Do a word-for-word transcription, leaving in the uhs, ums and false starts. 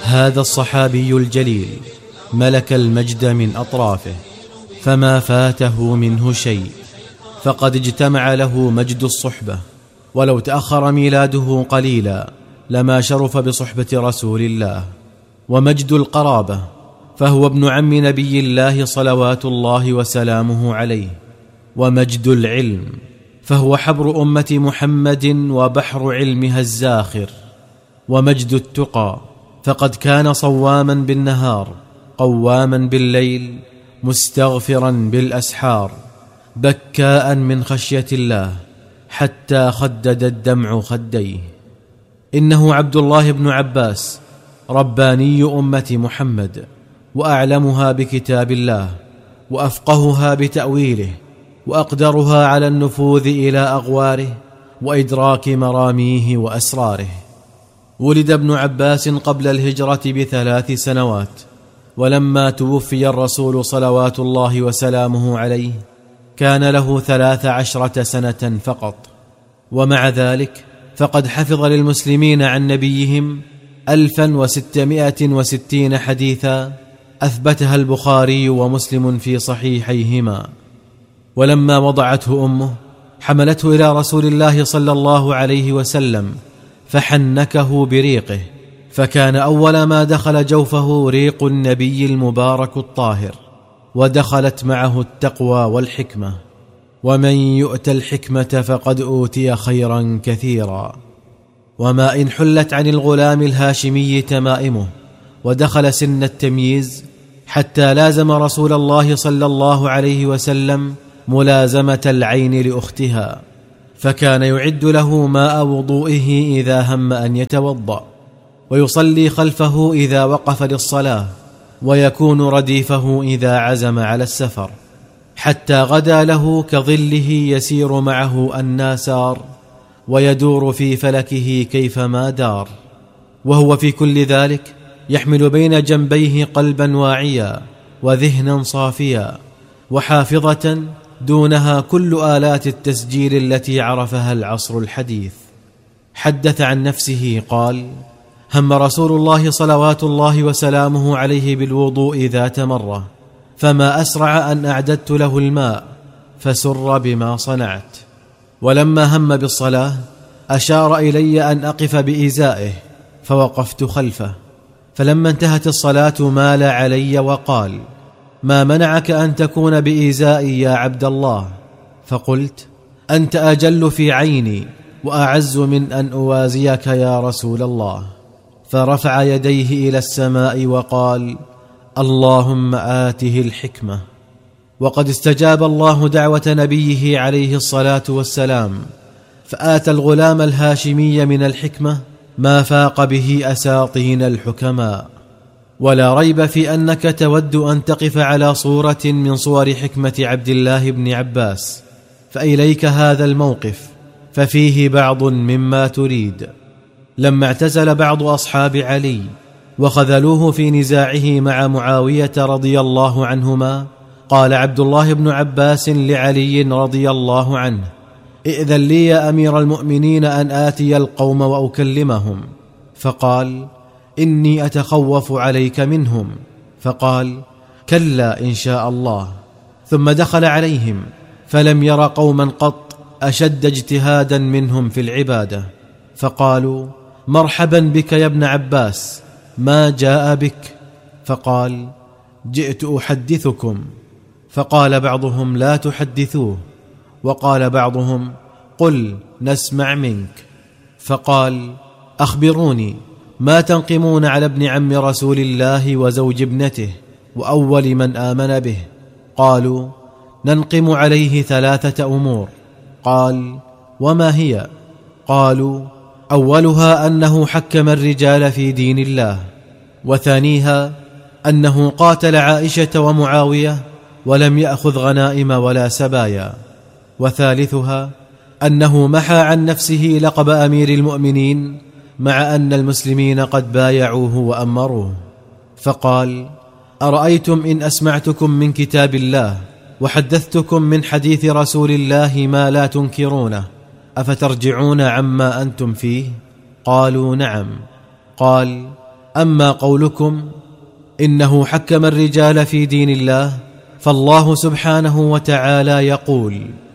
هذا الصحابي الجليل ملك المجد من أطرافه، فما فاته منه شيء، فقد اجتمع له مجد الصحبة، ولو تأخر ميلاده قليلا لما شرف بصحبة رسول الله. ومجد القرابة، فهو ابن عم نبي الله صلوات الله وسلامه عليه. ومجد العلم، فهو حبر أمة محمد وبحر علمها الزاخر. ومجد التقى، فقد كان صواما بالنهار قواما بالليل مستغفرا بالأسحار، بكاء من خشية الله حتى خدد الدمع خديه. إنه عبد الله بن عباس، رباني أمة محمد، وأعلمها بكتاب الله، وأفقهها بتأويله، وأقدرها على النفوذ إلى أغواره وإدراك مراميه وأسراره. ولد ابن عباس قبل الهجرة بثلاث سنوات، ولما توفي الرسول صلوات الله وسلامه عليه كان له ثلاث عشرة سنة فقط. ومع ذلك فقد حفظ للمسلمين عن نبيهم ألفا وستمائة وستين حديثا أثبتها البخاري ومسلم في صحيحيهما. ولما وضعته أمه حملته إلى رسول الله صلى الله عليه وسلم فحنكه بريقه، فكان أول ما دخل جوفه ريق النبي المبارك الطاهر، ودخلت معه التقوى والحكمة. ومن يؤت الحكمة فقد أوتي خيرا كثيرا. وما إن حلت عن الغلام الهاشمي تمائمه ودخل سن التمييز حتى لازم رسول الله صلى الله عليه وسلم ملازمة العين لأختها، فكان يعد له ماء وضوئه إذا هم أن يتوضأ، ويصلي خلفه إذا وقف للصلاة، ويكون رديفه إذا عزم على السفر، حتى غدا له كظله يسير معه الناسار، ويدور في فلكه كيفما دار. وهو في كل ذلك يحمل بين جنبيه قلبا واعيا وذهنا صافيا، وحافظة دونها كل آلات التسجيل التي عرفها العصر الحديث. حدث عن نفسه قال: هم رسول الله صلوات الله وسلامه عليه بالوضوء ذات مرة، فما أسرع أن أعددت له الماء فسر بما صنعت. ولما هم بالصلاة أشار إلي أن أقف بإزائه، فوقفت خلفه، فلما انتهت الصلاة مال علي وقال: ما منعك أن تكون بإزائي يا عبد الله؟ فقلت: أنت أجل في عيني وأعز من أن أوازيك يا رسول الله. فرفع يديه إلى السماء وقال: اللهم آته الحكمة. وقد استجاب الله دعوة نبيه عليه الصلاة والسلام، فآتى الغلام الهاشمي من الحكمة ما فاق به أساطين الحكماء. ولا ريب في أنك تود أن تقف على صورة من صور حكمة عبد الله بن عباس، فإليك هذا الموقف، ففيه بعض مما تريد. لما اعتزل بعض أصحاب علي وخذلوه في نزاعه مع معاوية رضي الله عنهما، قال عبد الله بن عباس لعلي رضي الله عنه: ائذن لي يا أمير المؤمنين أن آتي القوم وأكلمهم. فقال: إني أتخوف عليك منهم. فقال: كلا إن شاء الله. ثم دخل عليهم فلم ير قوما قط أشد اجتهادا منهم في العبادة، فقالوا: مرحبا بك يا ابن عباس، ما جاء بك؟ فقال: جئت أحدثكم. فقال بعضهم: لا تحدثوه. وقال بعضهم: قل نسمع منك. فقال: أخبروني، ما تنقمون على ابن عم رسول الله وزوج ابنته وأول من آمن به؟ قالوا: ننقم عليه ثلاثة أمور. قال: وما هي؟ قالوا: أولها أنه حكم الرجال في دين الله، وثانيها أنه قاتل عائشة ومعاوية ولم يأخذ غنائم ولا سبايا، وثالثها أنه محى عن نفسه لقب أمير المؤمنين مع أن المسلمين قد بايعوه وأمروه. فقال: أرأيتم إن أسمعتكم من كتاب الله وحدثتكم من حديث رسول الله ما لا تنكرونه، أفترجعون عما أنتم فيه؟ قالوا: نعم. قال: أما قولكم إنه حكم الرجال في دين الله، فالله سبحانه وتعالى يقول: